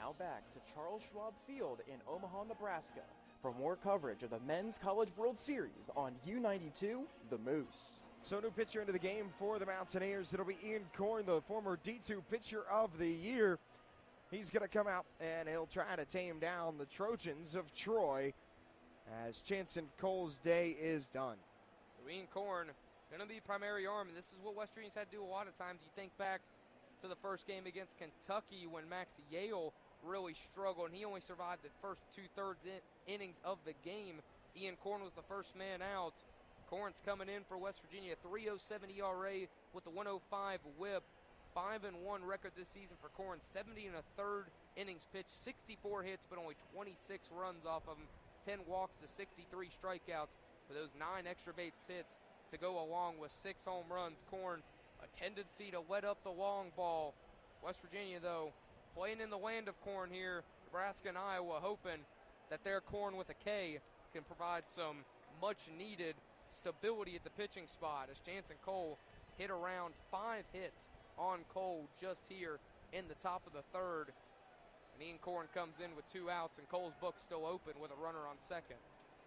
Now back to Charles Schwab Field in Omaha, Nebraska for more coverage of the Men's College World Series on U92 The Moose. So new pitcher into the game for the Mountaineers. It'll be Ian Korn, the former D2 pitcher of the year. He's going to come out and he'll try to tame down the Trojans of Troy as Chanson Cole's day is done. So Ian Korn going to be primary arm, and this is what West Virginia's had to do a lot of times. You think back to the first game against Kentucky when Max Yale really struggled, and he only survived the first two-thirds innings of the game. Ian Korn was the first man out. Korn's coming in for West Virginia, 3.07 ERA with the 105 whip. 5-1 record this season for Korn, 70 and a third innings pitched, 64 hits, but only 26 runs off of them, 10 walks to 63 strikeouts for those 9 extra base hits to go along with 6 home runs. Korn, a tendency to let up the long ball. West Virginia, though, playing in the land of Korn here. Nebraska and Iowa hoping that their Korn with a K can provide some much-needed stability at the pitching spot as Chanson Cole hit around 5 hits on Cole just here in the top of the third. And Ian Korn comes in with 2 outs, and Cole's book's still open with a runner on second.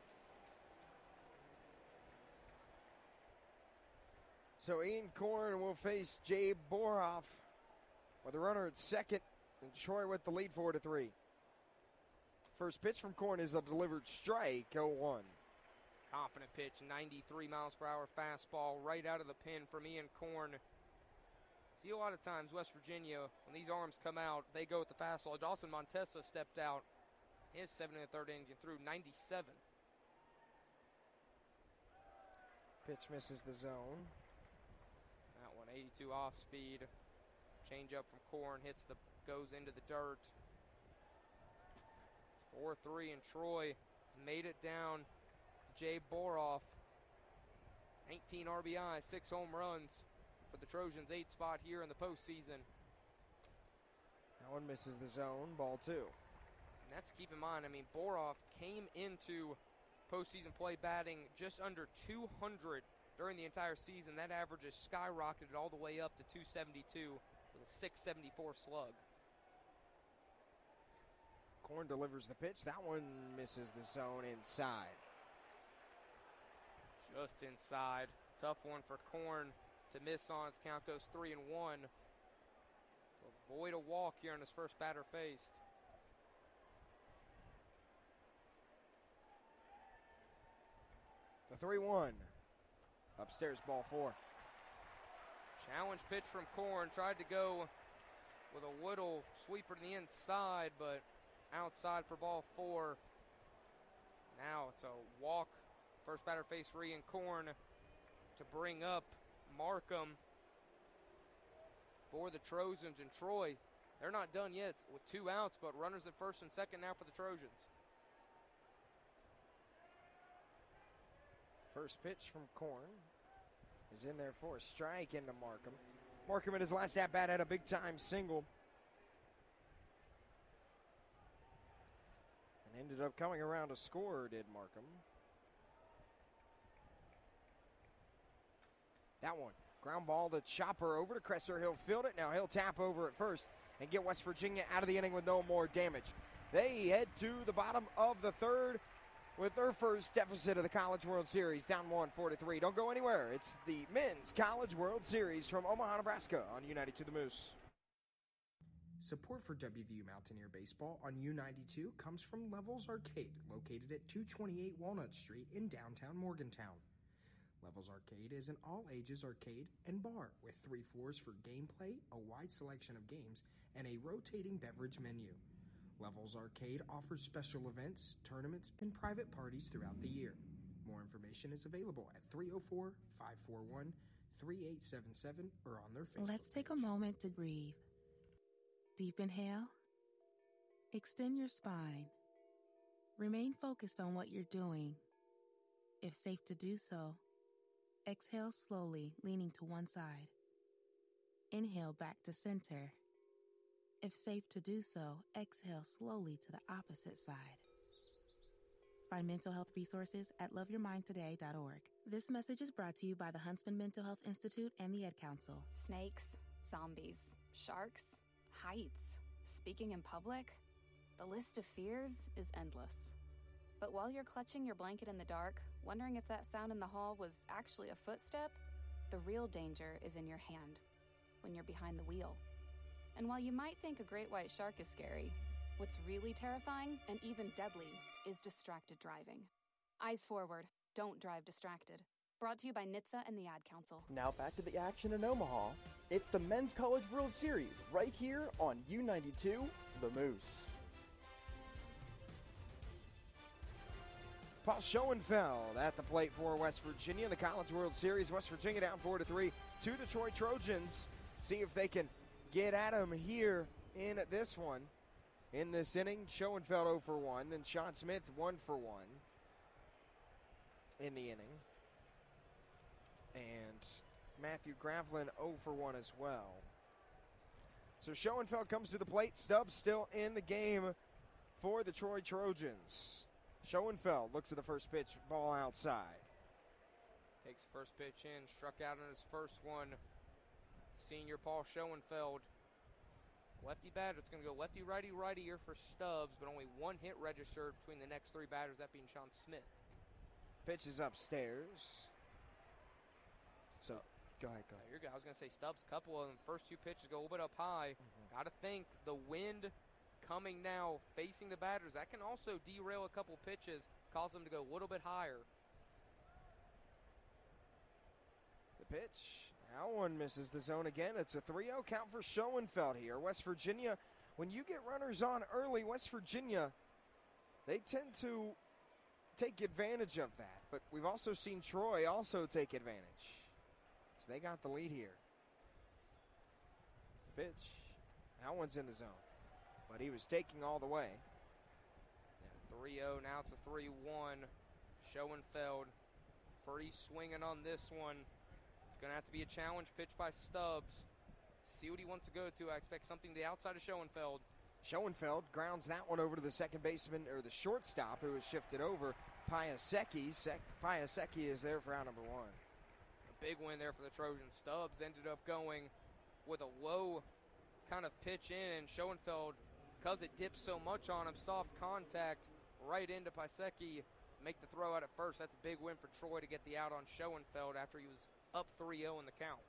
So Ian Korn will face Jay Boroff with a runner at second, and Troy with the lead 4-3. First pitch from Korn is a delivered strike, 0-1. Confident pitch, 93 miles per hour fastball right out of the pen from Ian Korn. See, a lot of times West Virginia, when these arms come out, they go with the fastball. Dawson Montesa stepped out his 7 1/3 inning and threw 97. Pitch misses the zone. That one, 82 off speed. Change up from Korn, goes into the dirt. 4-3, and Troy has made it down to Jay Boroff. 19 RBI, 6 home runs for the Trojans, 8th spot here in the postseason. That one misses the zone, ball 2. And that's, keep in mind, I mean, Boroff came into postseason play batting just under 200 during the entire season. That average has skyrocketed all the way up to 272 with a 674 slug. Korn delivers the pitch. That one misses the zone inside. Just inside. Tough one for Korn to miss on. His count goes 3-1. To avoid a walk here on his first batter faced. The 3-1. Upstairs, ball 4. Challenge pitch from Korn. Tried to go with a Whittle sweeper to the inside, but outside for ball 4. Now it's a walk. First batter face for Ian Korn to bring up Markham for the Trojans. And Troy, they're not done yet with 2 outs, but runners at first and second now for the Trojans. First pitch from Korn is in there for a strike into Markham. Markham in his last at-bat had a big-time single. And ended up coming around to score, did Markham. That one, ground ball to Chopper over to Cresser. He'll field it now. He'll tap over at first and get West Virginia out of the inning with no more damage. They head to the bottom of the third with their first deficit of the College World Series, down 4-3. Don't go anywhere. It's the Men's College World Series from Omaha, Nebraska on U92 The Moose. Support for WVU Mountaineer Baseball on U92 comes from Levels Arcade, located at 228 Walnut Street in downtown Morgantown. Levels Arcade is an all-ages arcade and bar with 3 floors for gameplay, a wide selection of games, and a rotating beverage menu. Levels Arcade offers special events, tournaments, and private parties throughout the year. More information is available at 304-541-3877 or on their Facebook Let's take page. a moment to breathe. Deep inhale. Extend your spine. Remain focused on what you're doing. If safe to do so, exhale slowly, leaning to one side. Inhale back to center. If safe to do so, exhale slowly to the opposite side. Find mental health resources at loveyourmindtoday.org. This message is brought to you by the Huntsman Mental Health Institute and the Ad Council. Snakes, zombies, sharks, heights, speaking in public. The list of fears is endless. But while you're clutching your blanket in the dark, wondering if that sound in the hall was actually a footstep, the real danger is in your hand, when you're behind the wheel. And while you might think a great white shark is scary, what's really terrifying and even deadly is distracted driving. Eyes forward, don't drive distracted. Brought to you by NHTSA and the Ad Council. Now back to the action in Omaha. It's the Men's College World Series right here on U92, The Moose. Paul Schoenfeld at the plate for West Virginia. The College World Series. West Virginia down 4-3 to the Troy Trojans. See if they can get at him here in this one. In this inning, Schoenfeld 0 for 1. Then Sean Smith 1 for 1 in the inning. And Matthew Gravlin 0 for 1 as well. So Schoenfeld comes to the plate. Stubbs still in the game for the Troy Trojans. Schoenfeld looks at the first pitch, ball outside. Takes first pitch in, struck out on his first one. Senior Paul Schoenfeld. Lefty batter, it's going to go lefty, righty, righty here for Stubbs, but only one hit registered between the next three batters, that being Sean Smith. Pitch is upstairs. So, go ahead. I was going to say Stubbs, couple of them, first two pitches go a little bit up high. Got to think the wind coming now, facing the batters, that can also derail a couple pitches, cause them to go a little bit higher. The pitch, that one misses the zone again. It's a 3-0 count for Schoenfeld here. West Virginia, when you get runners on early, West Virginia, they tend to take advantage of that. But we've also seen Troy also take advantage. So they got the lead here. Pitch, that one's in the zone. But he was taking all the way. Yeah, 3-0, now it's a 3-1. Schoenfeld free swinging on this one. It's going to have to be a challenge pitch by Stubbs. See what he wants to go to. I expect something to the outside of Schoenfeld. Schoenfeld grounds that one over to the second baseman, or the shortstop, who was shifted over. Piasecki. Piasecki is there for out number one. A big win there for the Trojans. Stubbs ended up going with a low kind of pitch in, and Schoenfeld, because it dipped so much on him, soft contact right into Piasecki to make the throw out at first. That's a big win for Troy to get the out on Schoenfeld after he was up 3-0 in the count.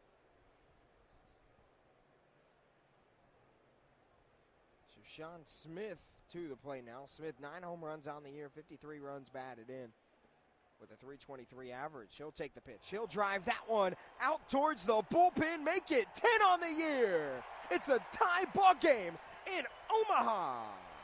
So Sean Smith to the plate now. Smith, 9 home runs on the year, 53 runs batted in with a .323 average. He'll take the pitch. He'll drive that one out towards the bullpen, make it 10 on the year. It's a tie ball game in Omaha.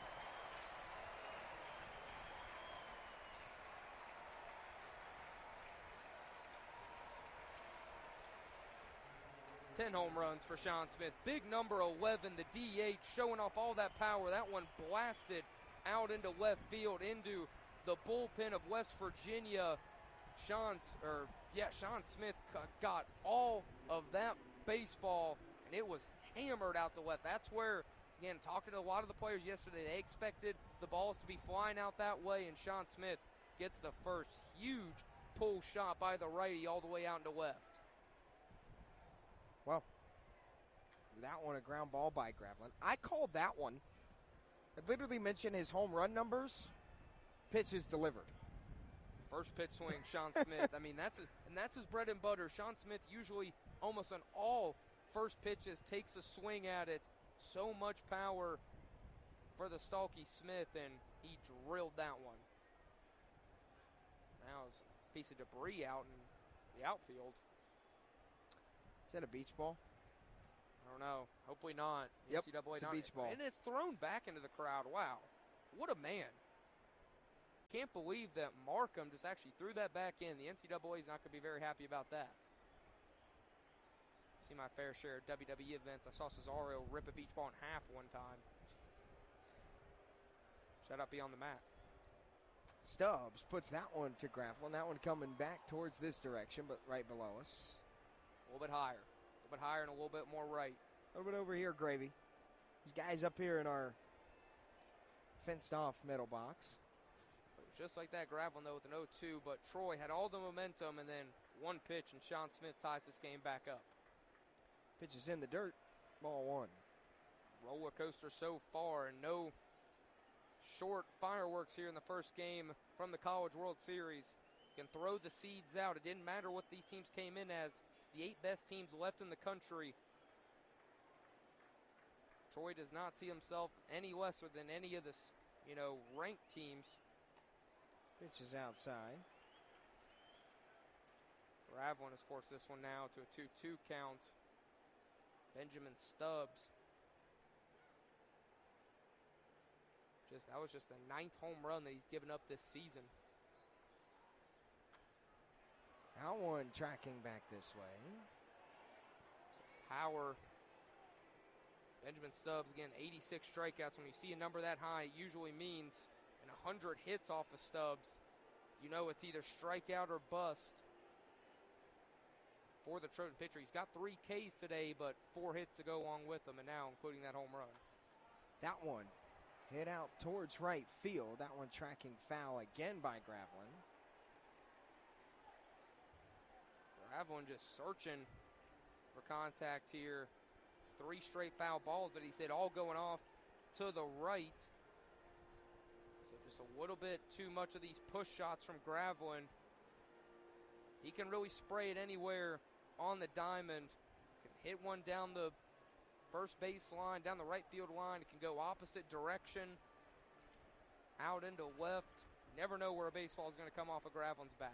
Ten home runs for Sean Smith. Big number 11, the DH, showing off all that power. That one blasted out into left field, into the bullpen of West Virginia. Sean Smith got all of that baseball, and it was hammered out to left. That's where, again, talking to a lot of the players yesterday, they expected the balls to be flying out that way, and Sean Smith gets the first huge pull shot by the righty all the way out into left. Well, that one a ground ball by Gravlin. I called that one. I literally mentioned his home run numbers. Pitch is delivered. First pitch swing, Sean Smith. I mean, that's his bread and butter. Sean Smith usually almost on all first pitches takes a swing at it. So much power for the Stalky Smith, and he drilled that one. Now it's a piece of debris out in the outfield. Is that a beach ball? I don't know. Hopefully not. Yep, NCAA it's a beach ball. And it's thrown back into the crowd. Wow. What a man. Can't believe that Markham just actually threw that back in. The NCAA is not going to be very happy about that. See my fair share of WWE events. I saw Cesaro rip a beach ball in half one time. Shut up beyond the mat. Stubbs puts that one to Gravlin. That one coming back towards this direction, but right below us. A little bit higher. A little bit higher and a little bit more right. A little bit over here, Gravy. These guys up here in our fenced-off middle box. Just like that, Gravlin, though, with an 0-2, but Troy had all the momentum, and then one pitch, and Sean Smith ties this game back up. Pitch is in the dirt, ball one. Roller coaster so far, and no short fireworks here in the first game from the College World Series. Can throw the seeds out. It didn't matter what these teams came in as. It's the 8 best teams left in the country. Troy does not see himself any lesser than any of the, ranked teams. Pitch is outside. Gravelin has forced this one now to a 2-2 count. Benjamin Stubbs. That was just the 9th home run that he's given up this season. Now one tracking back this way. Power. Benjamin Stubbs, again, 86 strikeouts. When you see a number that high, it usually means 100 hits off of Stubbs. You know it's either strikeout or bust for the Trojan pitcher. He's got 3 Ks today, but 4 hits to go along with them, and now including that home run. That one hit out towards right field. That one tracking foul again by Gravelin. Gravelin just searching for contact here. It's 3 straight foul balls that he said all going off to the right. So just a little bit too much of these push shots from Gravelin. He can really spray it anywhere on the diamond. Can hit one down the first base line, down the right field line. It can go opposite direction, out into left. Never know where a baseball is going to come off of Gravelin's bat.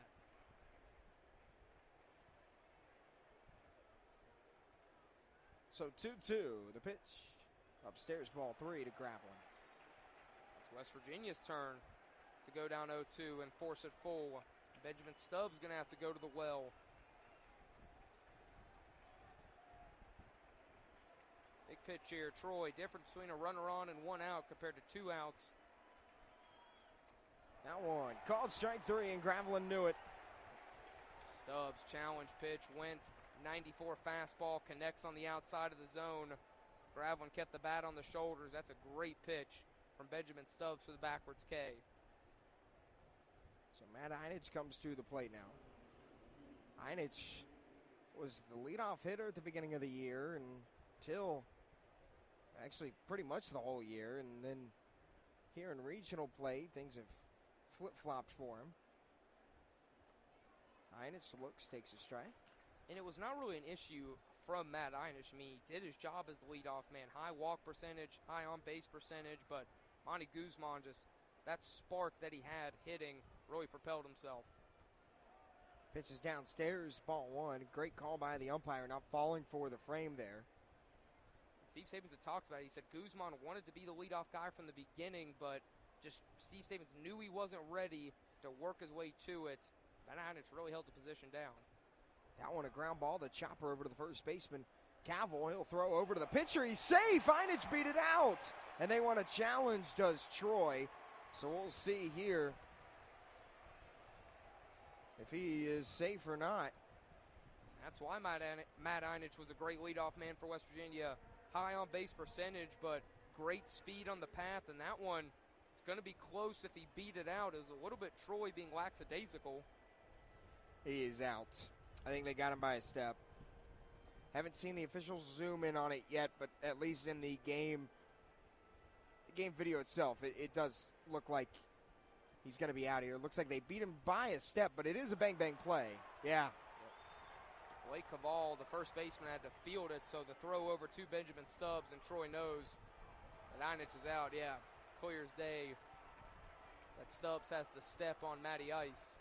So 2-2, the pitch. Upstairs, ball 3 to Gravelin. It's West Virginia's turn to go down 0-2 and force it full. Benjamin Stubbs going to have to go to the well. Big pitch here, Troy. Difference between a runner on and 1 out compared to 2 outs. That one called strike 3, and Gravelin knew it. Stubbs challenge pitch went 94 fastball, connects on the outside of the zone. Gravelin kept the bat on the shoulders. That's a great pitch from Benjamin Stubbs for the backwards K. So Matt Einich comes to the plate now. Einich was the leadoff hitter at the beginning of the year until actually pretty much the whole year. And then here in regional play, things have flip-flopped for him. Einich looks, takes a strike. And it was not really an issue from Matt Einich. I mean, he did his job as the leadoff man. High walk percentage, high on-base percentage, but Monty Guzman just, that spark that he had hitting really propelled himself. Pitches downstairs, ball 1. Great call by the umpire, not falling for the frame there. Steve Stevens had talked about it. He said Guzman wanted to be the leadoff guy from the beginning, but just Steve Stevens knew he wasn't ready to work his way to it. Matt Einich really held the position down. That one a ground ball, the chopper over to the first baseman. Cavill, he'll throw over to the pitcher. He's safe. Einich beat it out. And they want a challenge, does Troy. So we'll see here if he is safe or not. That's why Matt Einich was a great leadoff man for West Virginia. High on base percentage, but great speed on the path. And that one, it's going to be close if he beat it out. It was a little bit Troy being lackadaisical. He is out. I think they got him by a step. Haven't seen the officials zoom in on it yet, but at least in the game video itself, it does look like he's going to be out here. It looks like they beat him by a step, but it is a bang-bang play. Yeah. Blake Cavall, the first baseman, had to field it, so the throw over to Benjamin Stubbs, and Troy knows that Einich is out. Yeah, clear as day that Stubbs has the step on Matty Ice.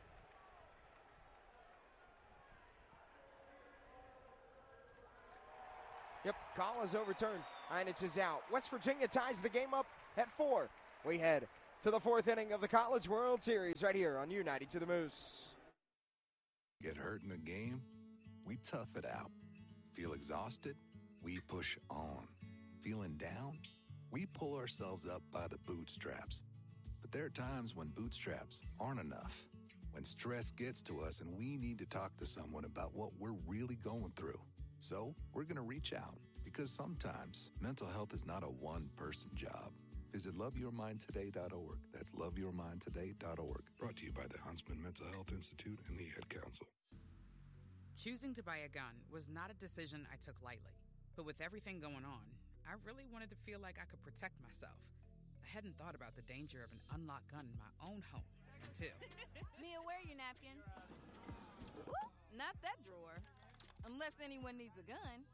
Yep, call is overturned. Einich is out. West Virginia ties the game up at 4. We head to the 4th inning of the College World Series right here on U92 The Moose. Get hurt in the game? We tough it out. Feel exhausted? We push on. Feeling down? We pull ourselves up by the bootstraps. But there are times when bootstraps aren't enough. When stress gets to us and we need to talk to someone about what we're really going through. So we're going to reach out because sometimes mental health is not a one-person job. Visit loveyourmindtoday.org. That's loveyourmindtoday.org. Brought to you by the Huntsman Mental Health Institute and the Ad Council. Choosing to buy a gun was not a decision I took lightly. But with everything going on, I really wanted to feel like I could protect myself. I hadn't thought about the danger of an unlocked gun in my own home until. Mia, where are your napkins? Ooh, not that drawer. Unless anyone needs a gun.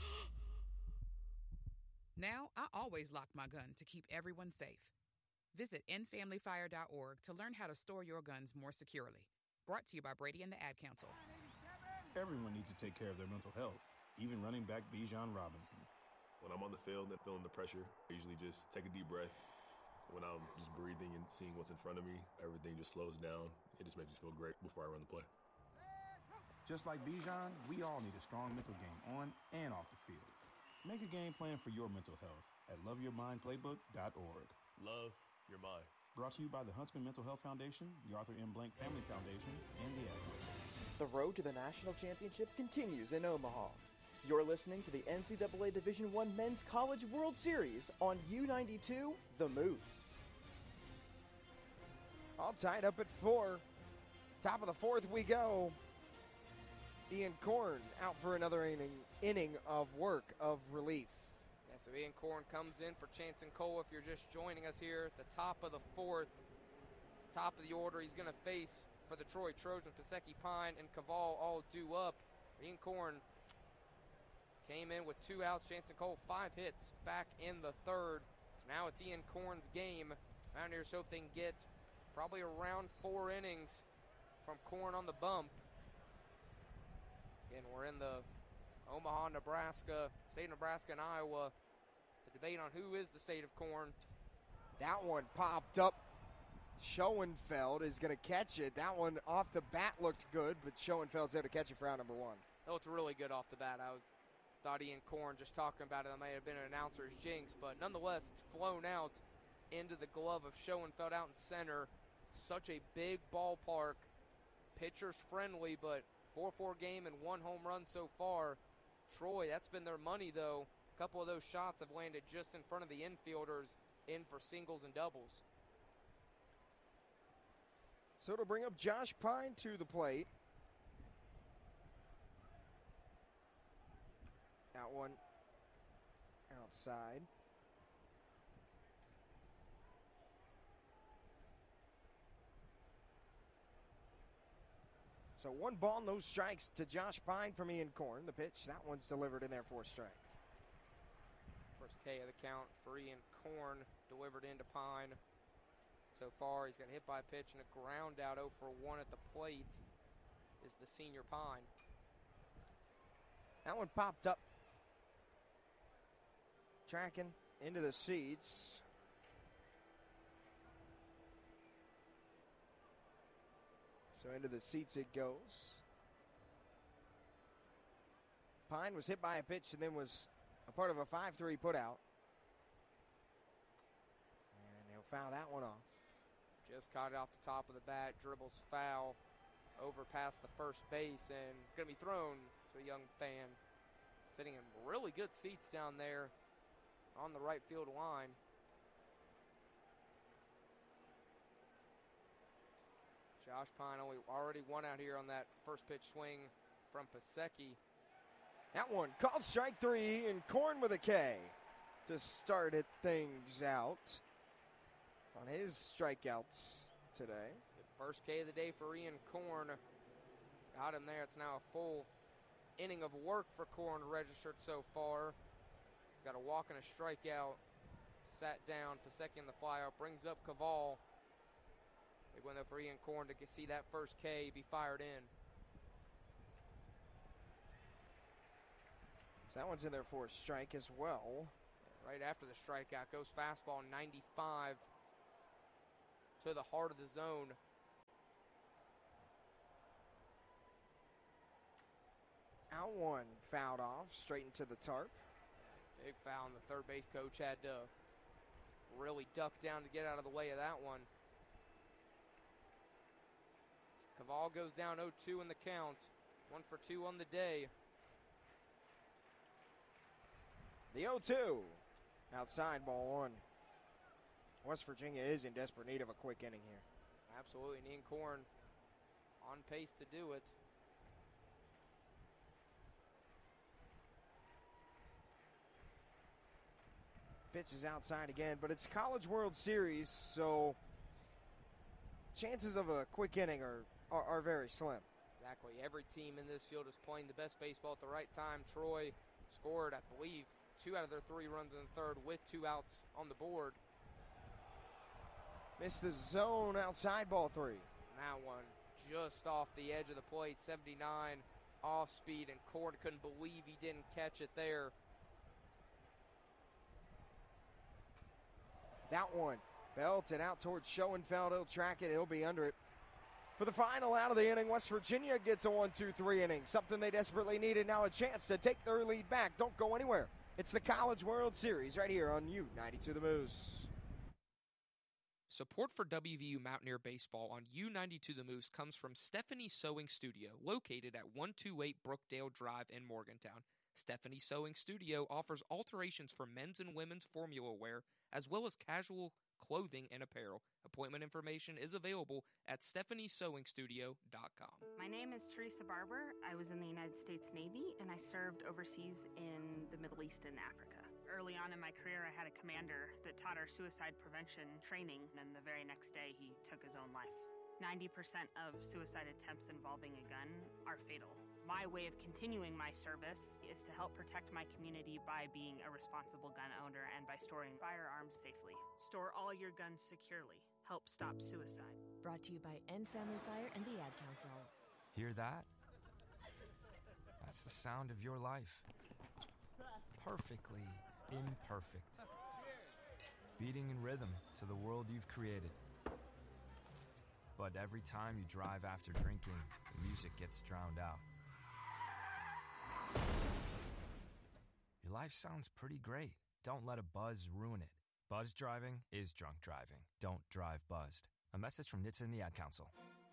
Now, I always lock my gun to keep everyone safe. Visit endfamilyfire.org to learn how to store your guns more securely. Brought to you by Brady and the Ad Council. Everyone needs to take care of their mental health, even running back Bijan Robinson. When I'm on the field and feeling the pressure, I usually just take a deep breath. When I'm just breathing and seeing what's in front of me, everything just slows down. It just makes me feel great before I run the play. Just like Bijan, we all need a strong mental game on and off the field. Make a game plan for your mental health at loveyourmindplaybook.org. Love your mind. Brought to you by the Huntsman Mental Health Foundation, the Arthur M. Blank Family Foundation, and the Ad Council. The road to the national championship continues in Omaha. You're listening to the NCAA Division I Men's College World Series on U92, The Moose. All tied up at 4. Top of the 4th we go. Ian Korn out for another inning of work, of relief. Yeah, so Ian Korn comes in for Chanson Cole. If you're just joining us here at the top of the 4th, it's the top of the order. He's going to face for the Troy Trojans, Pisecki Pine and Caval all due up. Ian Korn came in with 2 outs. Chanson Cole 5 hits back in the 3rd. So now it's Ian Korn's game. Mountaineers hope they can get probably around 4 innings from Korn on the bump. Again, we're in the Omaha, Nebraska, state of Nebraska and Iowa. It's a debate on who is the state of Korn. That one popped up. Schoenfeld is going to catch it. That one off the bat looked good, but Schoenfeld's there to catch it for out number 1. Oh, it's really good off the bat. I thought Ian Korn, just talking about it, that may have been an announcer's jinx, but nonetheless, it's flown out into the glove of Schoenfeld out in center. Such a big ballpark. Pitcher's friendly, but 4-4 game and 1 home run so far. Troy, that's been their money, though. A couple of those shots have landed just in front of the infielders, in for singles and doubles. So it'll bring up Josh Pine to the plate. That one outside. So 1 ball, no strikes to Josh Pine from Ian Korn. The pitch, that one's delivered in there for a strike. First K of the count for Ian Korn, delivered into Pine. So far, he's got hit by a pitch and a ground out. 0 for 1 at the plate is the senior Pine. That one popped up. Tracking into the seats. So into the seats it goes. Pine was hit by a pitch and then was a part of a 5-3 putout. And he'll foul that one off. Just caught it off the top of the bat, dribbles foul over past the first base, and going to be thrown to a young fan sitting in really good seats down there on the right field line. Josh Pine already one out here on that first pitch swing from Pisecki. That one called strike 3, and Korn with a K to start it things out on his strikeouts today. The first K of the day for Ian Korn. Got him there. It's now a full inning of work for Korn registered so far. He's got a walk and a strikeout. Sat down. Pisecki in the flyout. Brings up Caval. Big one though for Ian Korn to see that first K be fired in. So that one's in there for a strike as well. Right after the strikeout goes fastball 95 to the heart of the zone. Out one, fouled off, straight into the tarp. Big foul, and the third base coach had to really duck down to get out of the way of that one. Caval goes down 0-2 in the count. 1 for 2 on the day. The 0-2. Outside, ball 1. West Virginia is in desperate need of a quick inning here. Absolutely, and Ian Korn on pace to do it. pitch is outside again, but it's College World Series, so chances of a quick inning are very slim. Exactly. Every team in this field is playing the best baseball at the right time. Troy scored, I believe, 2 out of their 3 runs in the third with 2 outs on the board. Missed the zone outside, ball 3. That one just off the edge of the plate, 79 off speed, and Cord couldn't believe he didn't catch it there. That one belted out towards Schoenfeld. He'll track it. He'll be under it. For the final out of the inning, West Virginia gets a 1-2-3 inning. Something they desperately needed. Now a chance to take their lead back. Don't go anywhere. It's the College World Series right here on U92 The Moose. Support for WVU Mountaineer Baseball on U92 The Moose comes from Stephanie's Sewing Studio, located at 128 Brookdale Drive in Morgantown. Stephanie's Sewing Studio offers alterations for men's and women's formula wear, as well as casual clothing and apparel. Appointment information is available at stephaniesewingstudio.com. My name is Teresa Barber. I was in the United States Navy, and I served overseas in the Middle East and Africa. Early on in my career, I had a commander that taught our suicide prevention training, and the very next day, he took his own life. 90% of suicide attempts involving a gun are fatal. My way of continuing my service is to help protect my community by being a responsible gun owner and by storing firearms safely. Store all your guns securely. Help stop suicide. Brought to you by End Family Fire and the Ad Council. Hear that? That's the sound of your life. Perfectly imperfect. Beating in rhythm to the world you've created. But every time you drive after drinking, the music gets drowned out. Your life sounds pretty great. Don't let a buzz ruin it. Buzz driving is drunk driving. Don't drive buzzed. A message from NHTSA and the Ad Council.